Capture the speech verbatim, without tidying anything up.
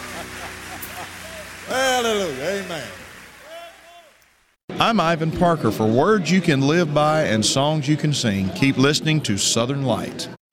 Hallelujah. Amen. I'm Ivan Parker for Words You Can Live By and Songs You Can Sing. Keep listening to Southern Light.